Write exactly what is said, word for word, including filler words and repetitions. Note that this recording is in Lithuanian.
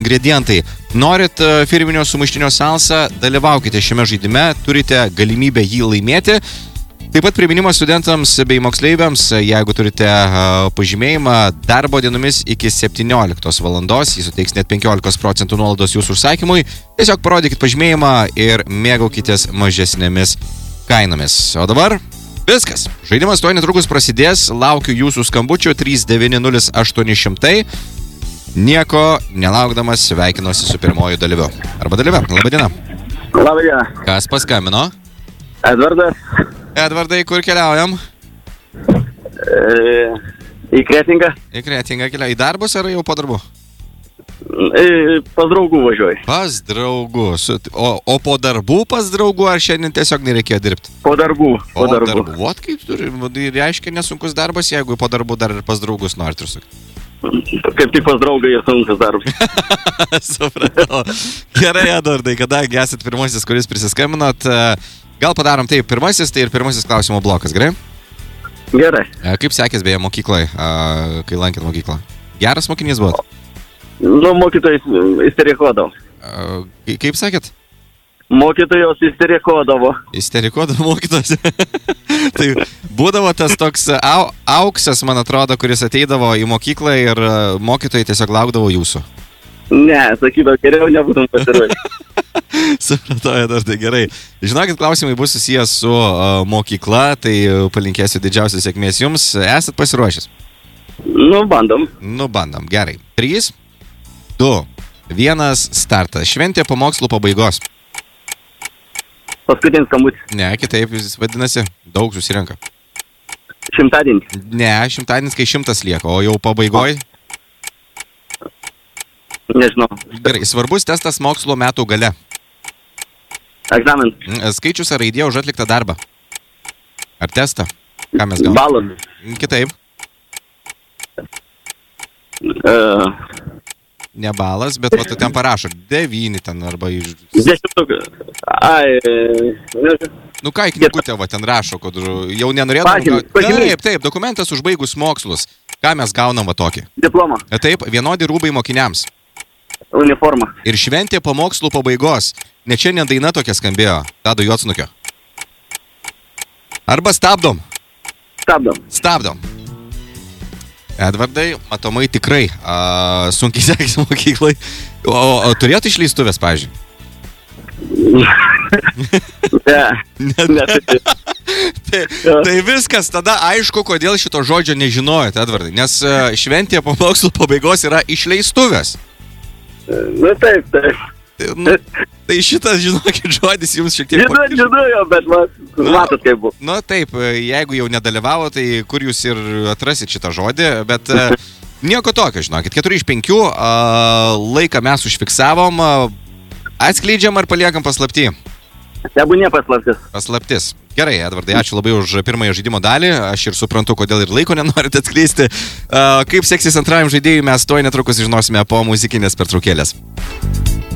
ingredientai. Norit firminio sumuštinio salsa, dalyvaukite šiame žaidime, turite galimybę jį laimėti. Taip pat priminimas studentams bei moksleiviams, jeigu turite pažymėjimą darbo dienomis iki septynioliktos valandos, jis suteiks net penkiolika procentų nuolaidos jūsų užsakymui. Tiesiog parodykit pažymėjimą ir mėgaukitės mažesnėmis kainomis. O dabar viskas. Žaidimas tuoj netrukus prasidės. Laukiu jūsų skambučio trys devyni nulis aštuoni šimtai. Nieko nelaukdamas sveikinuosi su pirmoju dalyviu. Arba dalyve. Labadiena. Labadiena. Kas paskambino? Edvardas. Edvardai, kur keliaujam? E, į Kretingą. Į Kretingą keliaujam. Į darbus ar jau po darbų? E, pas draugų važiuoju. Pas draugus. O, o po darbų pas draugų ar šiandien tiesiog nereikėjo dirbti? Po darbų. Po, po darbų. darbų. Vot kaip turi. Reiškia nesunkus darbas, jeigu po darbų dar ir pas draugus norit ir sakyti. Kaip tik pas draugai ir sunkus darbas. Supratau. Gerai, Edvardai, kadangi esat pirmasis, kuris prisiskambinot, gal padarom taip, pirmasis, tai ir pirmasis klausimo blokas, gerai? Gerai. Kaip sekės beje mokyklai, kai lankėt mokyklą? Geras mokinys buvot? Nu, mokytojais isterikodav. Kaip sakėt? Mokytojos isterikoodavo. Isterikoodavo mokytojos. Tai būdavo tas toks au, auksas, man atrodo, kuris ateidavo į mokyklą ir mokytojai tiesiog laukdavo jūsų. Ne, sakydavo, geriau nebūtum pasiruošęs. Supratau, dar tai gerai. Žinokit, klausimai bus susijęs su uh, mokykla, tai palinkėsiu didžiausios sėkmės jums. Esat pasiruošęs? Nu, bandom. Nu, bandom. Gerai. trys, du, vienas, startas. Šventė po mokslų pabaigos. Paskutinis skambutis. Ne, kitaip jis vadinasi. Daug susirenka. Šimtadienis. Ne, šimtadienis, kai šimtas lieka, o jau pabaigoj? Nežinau. Gerai, svarbus testas mokslo metų gale. Egzaminas. Skaičius ar raidė už atliktą darbą? Ar testą? Ką mes gauname? Balas. Kitaip. Uh, ne balas, bet va tu ten parašo. Devyni ten arba iš... Dešimtuką. Ai, nežinau. Nu ką, knygutė va ten rašo, kad jau nenorėdam... Pažymys. Taip, taip, dokumentas užbaigus mokslus. Ką mes gaunam va tokį? Diplomą. Taip, vienodi rūbai mokiniams. Uniforma. Ir šventė po mokslų pabaigos. Net šiandien daina tokia skambėjo. Tado Juodsnukio. Arba stabdom. Stabdom. Stabdom. Edvardai, matomai tikrai a, sunkiai sekėsi mokyklai. O, o, o turėtų išleistuvės, pavyzdžiui? Ne. ne. tai, tai viskas, tada aišku, kodėl šito žodžio nežinojot, Edvardai. Nes a, šventė po mokslų pabaigos yra išleistuvės. Nu taip, taip. Nu, tai šitas, žinokit, žodis jums šiek tiek... Žinau, žinau, bet mat, matot kaip buvo. Nu taip, jeigu jau nedalyvavo, tai kur jūs ir atrasit šitą žodį, bet nieko tokio, žinokit, keturi iš penkių, laiką mes užfiksavom, atskleidžiam ar paliekam paslaptį? Tebūnie paslaptis. Paslaptis. Gerai, Edvardai, ačiū labai už pirmąją žaidimo dalį, aš ir suprantu, kodėl ir laiko nenorite atskleisti. Kaip seksis antrajam žaidėjui, mes tuoj netrukus žinosime po muzikinės pertraukėlės.